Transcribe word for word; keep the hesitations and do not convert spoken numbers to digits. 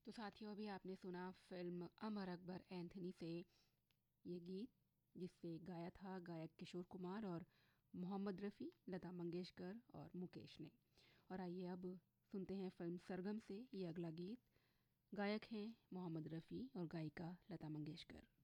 तो साथियों, अभी आपने सुना फिल्म अमर अकबर एंथनी से ये गीत, जिससे गाया था गायक किशोर कुमार और मोहम्मद रफ़ी, लता मंगेशकर और मुकेश ने। और आइए अब सुनते हैं फिल्म सरगम से ये अगला गीत। गायक हैं मोहम्मद रफ़ी और गायिका लता मंगेशकर।